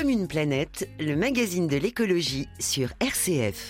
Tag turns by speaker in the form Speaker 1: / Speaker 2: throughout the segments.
Speaker 1: Comme une planète, le magazine de l'écologie sur RCF.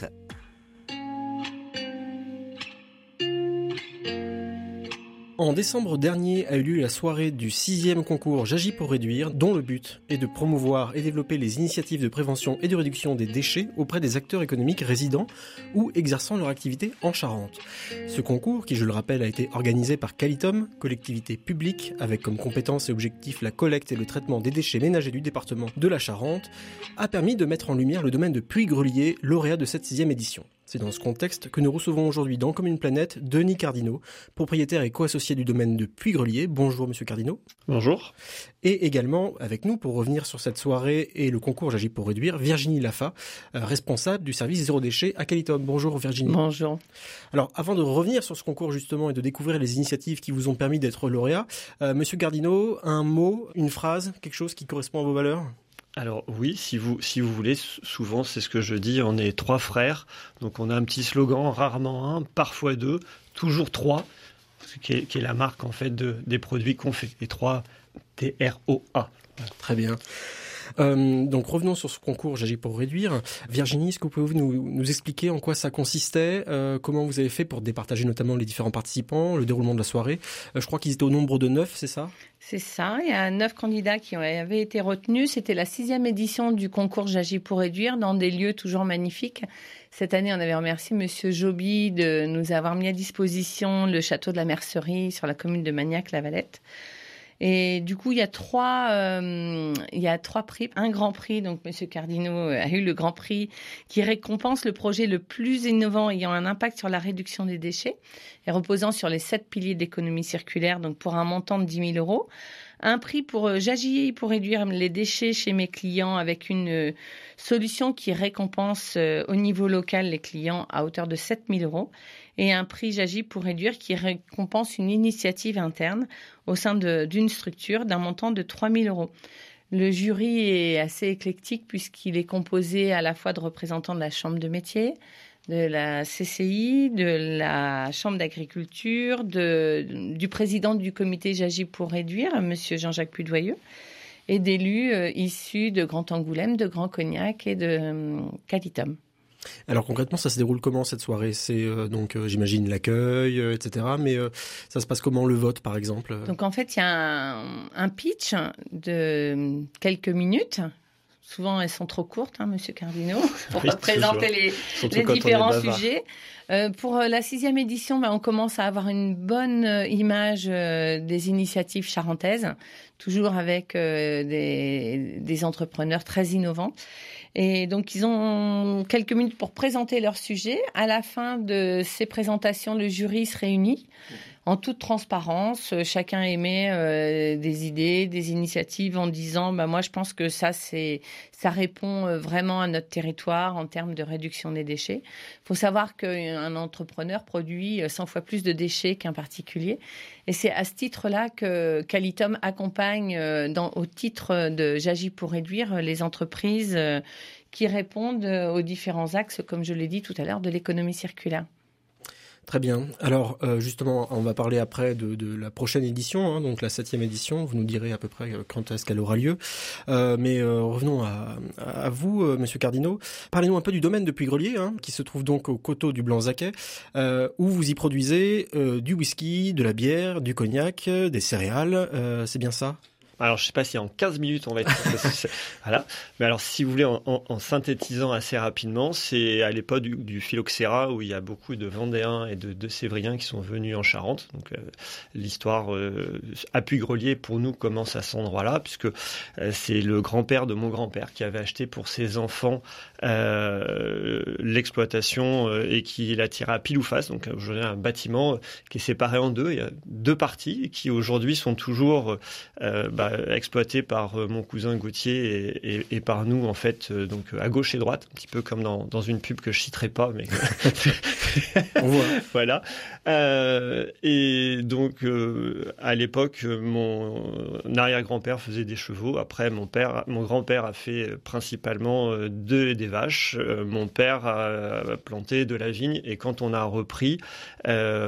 Speaker 2: En décembre dernier a eu lieu la soirée du 6e concours J'agis pour réduire, dont le but est de promouvoir et développer les initiatives de prévention et de réduction des déchets auprès des acteurs économiques résidant ou exerçant leur activité en Charente. Ce concours, qui je le rappelle a été organisé par Qualitum, collectivité publique avec comme compétence et objectif la collecte et le traitement des déchets ménagers du département de la Charente, a permis de mettre en lumière le domaine de Puy-Grelier, lauréat de cette 6e édition. C'est dans ce contexte que nous recevons aujourd'hui dans Comme une planète Denis Cardinot, propriétaire et co-associé du domaine de Puy-Grelier. Bonjour Monsieur Cardinot.
Speaker 3: Bonjour.
Speaker 2: Et également avec nous pour revenir sur cette soirée et le concours J'agis pour réduire, Virginie Laffa, responsable du service zéro déchet à Qualitum. Bonjour Virginie.
Speaker 4: Bonjour.
Speaker 2: Alors avant de revenir sur ce concours justement et de découvrir les initiatives qui vous ont permis d'être lauréat, Monsieur Cardinot, un mot, une phrase, quelque chose qui correspond à vos valeurs ?
Speaker 3: Alors oui, si vous voulez, souvent c'est ce que je dis, on est 3 frères, donc on a un petit slogan, rarement un, parfois 2, toujours 3, qui est la marque en fait des produits qu'on fait, et 3 TROA.
Speaker 2: Très bien. Donc revenons sur ce concours J'agis pour réduire. Virginie, est-ce que vous pouvez nous expliquer en quoi ça consistait, comment vous avez fait pour départager notamment les différents participants, le déroulement de la soirée. Je crois qu'ils étaient au nombre de 9, c'est ça ?
Speaker 4: C'est ça, il y a 9 candidats qui avaient été retenus. C'était la 6e édition du concours J'agis pour réduire dans des lieux toujours magnifiques. Cette année, on avait remercié Monsieur Joby de nous avoir mis à disposition le château de la Mercerie sur la commune de Magnac-la-Valette. Et du coup, il y a trois prix. Un grand prix, donc Monsieur Cardinot a eu le grand prix qui récompense le projet le plus innovant ayant un impact sur la réduction des déchets et reposant sur les 7 piliers d'économie circulaire, donc pour un montant de 10 000 €. Un prix pour J'agis pour réduire les déchets chez mes clients avec une solution qui récompense au niveau local les clients à hauteur de 7 000 €. Et un prix J'agis pour réduire qui récompense une initiative interne au sein d'une structure d'un montant de 3 000 €. Le jury est assez éclectique puisqu'il est composé à la fois de représentants de la Chambre de métier, de la CCI, de la Chambre d'agriculture, du président du comité J'agis pour réduire, Monsieur Jean-Jacques Pudoyeux, et d'élus issus de Grand Angoulême, de Grand Cognac et de Qualitum.
Speaker 2: Alors concrètement, ça se déroule comment cette soirée ? C'est donc j'imagine l'accueil, etc. Mais ça se passe comment le vote par exemple ?
Speaker 4: Donc en fait, il y a un pitch de quelques minutes. Souvent, elles sont trop courtes, Monsieur Cardinot, pour présenter les différents sujets. Pour la 6e édition, on commence à avoir une bonne image des initiatives charentaises, toujours avec des entrepreneurs très innovants. Et donc, ils ont quelques minutes pour présenter leur sujet. À la fin de ces présentations, le jury se réunit en toute transparence. Chacun émet des idées, des initiatives en disant moi, je pense que ça répond vraiment à notre territoire en termes de réduction des déchets. Il faut savoir qu'un entrepreneur produit 100 fois plus de déchets qu'un particulier. Et c'est à ce titre-là que Qualitum accompagne au titre de J'agis pour réduire les entreprises qui répondent aux différents axes, comme je l'ai dit tout à l'heure, de l'économie circulaire.
Speaker 2: Très bien. Alors justement, on va parler après de la prochaine édition, donc la 7e édition. Vous nous direz à peu près quand est-ce qu'elle aura lieu. Mais revenons à vous, Monsieur Cardinot. Parlez-nous un peu du domaine de Puy-Grelier, qui se trouve donc au coteau du Blanc-Zaquet, où vous y produisez du whisky, de la bière, du cognac, des céréales. C'est bien ça ?
Speaker 3: Alors, je sais pas si en 15 minutes on va être... Voilà. Mais alors, si vous voulez, en synthétisant assez rapidement, c'est à l'époque du phylloxéra où il y a beaucoup de Vendéens et de Sévriens qui sont venus en Charente. Donc, l'histoire à Puy-Grelier, pour nous, commence à cet endroit-là, puisque c'est le grand-père de mon grand-père qui avait acheté pour ses enfants l'exploitation et qui l'a tiré à pile ou face. Donc, aujourd'hui, un bâtiment qui est séparé en deux. Il y a 2 parties qui, aujourd'hui, sont toujours... exploité par mon cousin Gauthier et par nous en fait, donc à gauche et droite, un petit peu comme dans une pub que je citerai pas, mais
Speaker 2: on voit.
Speaker 3: Voilà. Et donc à l'époque, mon arrière-grand-père faisait des chevaux. Après, mon grand-père a fait principalement des vaches. Mon père a planté de la vigne et quand on a repris,